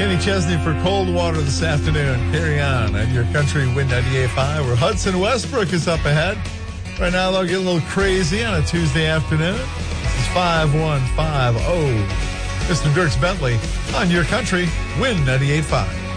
Kenny Chesney for Cold Water this afternoon. Carry on Your Country Win 98.5, where Hudson Westbrook is up ahead. Right now, they'll get a little crazy on a Tuesday afternoon. It's 5150. Mr. Dirks Bentley on Your Country Win 98.5.